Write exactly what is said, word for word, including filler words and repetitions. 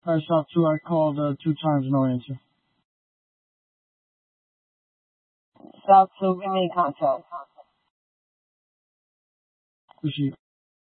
I saw two. I called uh, two times, no answer. South, so we made contact. Appreciate it.